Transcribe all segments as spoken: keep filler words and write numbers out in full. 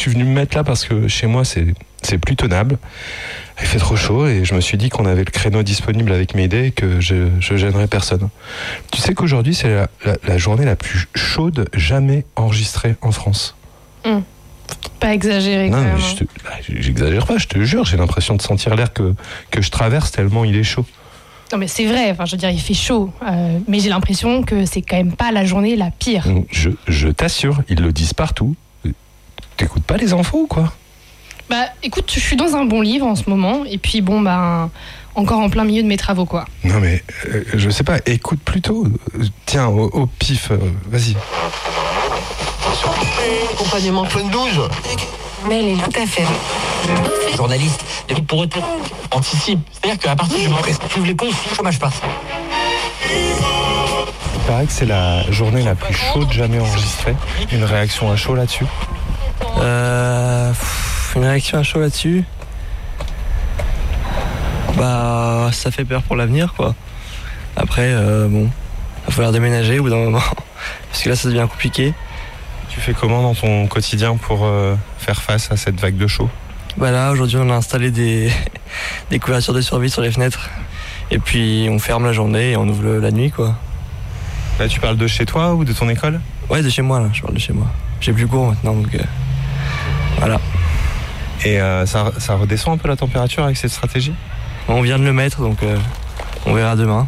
suis venu me mettre là parce que chez moi, c'est, c'est plus tenable. Il fait trop chaud et je me suis dit qu'on avait le créneau disponible avec mes idées et que je, je gênerais personne. Tu sais qu'aujourd'hui, c'est la, la, la journée la plus chaude jamais enregistrée en France. Mmh. Pas exagéré non, quand mais même. je te, bah, j'exagère pas, je te jure, j'ai l'impression de sentir l'air que, que je traverse tellement il est chaud. Non mais c'est vrai, enfin, je veux dire, il fait chaud, euh, mais j'ai l'impression que c'est quand même pas la journée la pire. Je, je t'assure, ils le disent partout. T'écoutes pas les infos ou quoi? Bah écoute, je suis dans un bon livre en ce moment, et puis bon, bah encore en plein milieu de mes travaux quoi. Non mais, euh, je sais pas, écoute plutôt. Tiens, au, au pif, euh, vas-y. Accompagnement plein de douze. Mais elle est tout à fait. Journaliste, depuis pour eux, anticipe. C'est-à-dire qu'à partir du moment où tu ouvres les comptes, le chômage passe. Il paraît que c'est la journée la plus chaude jamais enregistrée. Une réaction à chaud là-dessus? Euh, une réaction à chaud là-dessus. Bah, ça fait peur pour l'avenir, quoi. Après, euh, bon, il va falloir déménager au bout d'un moment. Parce que là, ça devient compliqué. Tu fais comment dans ton quotidien pour euh, faire face à cette vague de chaud? Bah là, aujourd'hui, on a installé des, des couvertures de survie sur les fenêtres. Et puis, on ferme la journée et on ouvre le, la nuit, quoi. Là, tu parles de chez toi ou de ton école? Ouais, de chez moi, là. Je parle de chez moi. J'ai plus cours maintenant, donc... Euh, voilà. Et euh, ça, ça redescend un peu la température avec cette stratégie? On vient de le mettre, donc euh, on verra demain.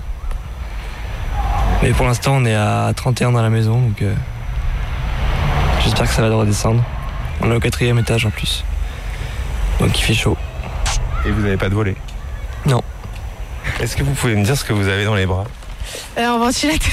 Mais pour l'instant, on est à trente et un dans la maison, donc... Euh, j'espère que ça va redescendre. On est au quatrième étage en plus. Donc il fait chaud. Et vous n'avez pas de volet? Non. Est-ce que vous pouvez me dire ce que vous avez dans les bras? euh, Un ventilateur.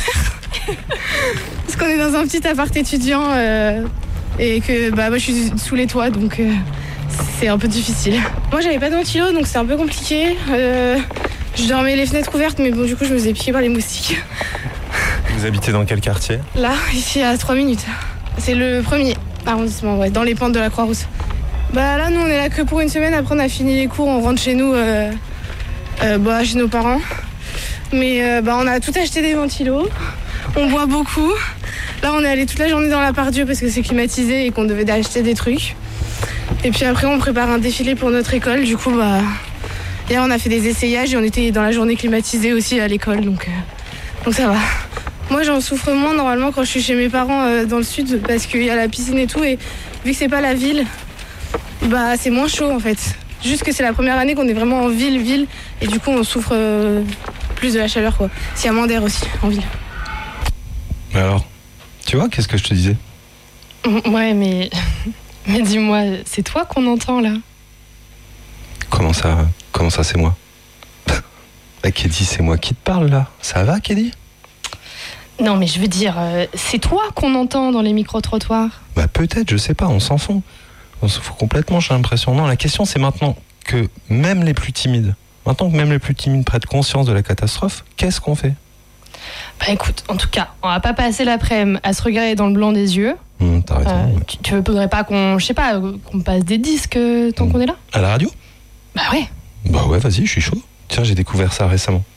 Parce qu'on est dans un petit appart étudiant euh, et que bah, moi je suis sous les toits, donc euh, c'est un peu difficile. Moi j'avais pas de ventilo, donc c'est un peu compliqué. Euh, je dormais les fenêtres ouvertes, mais bon du coup je me faisais piquer par les moustiques. Vous habitez dans quel quartier? Là, ici à trois minutes. C'est le premier arrondissement, ouais, dans les pentes de la Croix-Rousse. Bah là, nous, on est là que pour une semaine. Après, on a fini les cours, on rentre chez nous, euh, euh, bah, chez nos parents. Mais euh, bah, on a tout acheté des ventilos. On boit beaucoup. Là, on est allé toute la journée dans la Part-Dieu parce que c'est climatisé et qu'on devait acheter des trucs. Et puis après, on prépare un défilé pour notre école. Du coup, bah, hier, on a fait des essayages et on était dans la journée climatisée aussi à l'école. Donc, euh, donc ça va. Moi, j'en souffre moins normalement quand je suis chez mes parents euh, dans le sud parce qu'il y a la piscine et tout. Et vu que c'est pas la ville, bah c'est moins chaud en fait. Juste que c'est la première année qu'on est vraiment en ville, ville. Et du coup, on souffre euh, plus de la chaleur, quoi. S'il y a moins d'air aussi en ville. Mais alors, tu vois, qu'est-ce que je te disais? Ouais, mais... mais dis-moi, c'est toi qu'on entend là? Comment ça, comment ça c'est moi? Bah, Kédi, c'est moi qui te parle là. Ça va, Kédi? Non, mais je veux dire, euh, c'est toi qu'on entend dans les micro-trottoirs. Bah peut-être, je sais pas, on s'en fout. On s'en fout complètement, j'ai l'impression. Non, la question c'est maintenant que même les plus timides, maintenant que même les plus timides prennent conscience de la catastrophe, qu'est-ce qu'on fait? Bah écoute, en tout cas, on va pas passer l'après-midi à se regarder dans le blanc des yeux. Mmh, t'as raison. Euh, ouais. tu, tu voudrais pas qu'on, je sais pas, qu'on passe des disques tant mmh. qu'on est là? À la radio? Bah ouais. Bah ouais, vas-y, je suis chaud. Tiens, j'ai découvert ça récemment.